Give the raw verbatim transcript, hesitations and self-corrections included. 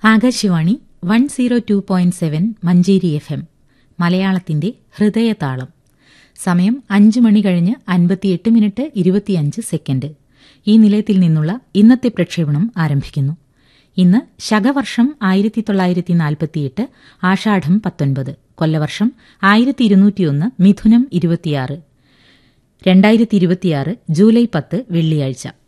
Akashvani one zero two point seven Manjeri F M മലയാളത്തിന്റെ ഹൃദയതാളം. സമയം അഞ്ച് മണി കഴിഞ്ഞ് അൻപത്തിയെട്ട് മിനിറ്റ് ഇരുപത്തിയഞ്ച് സെക്കൻഡ്. ഈ നിലയത്തിൽ നിന്നുള്ള ഇന്നത്തെ പ്രക്ഷേപണം ആരംഭിക്കുന്നു. ഇന്ന് ശകവർഷം ആയിരത്തി തൊള്ളായിരത്തി നാൽപ്പത്തിയെട്ട് ആഷാഢം പത്തൊൻപത്, കൊല്ലവർഷം ആയിരത്തി ഇരുന്നൂറ്റിയൊന്ന് മിഥുനം ഇരുപത്തിയാറ്, രണ്ടായിരത്തി ഇരുപത്തിയാറ് ജൂലൈ പത്ത് വെള്ളിയാഴ്ച.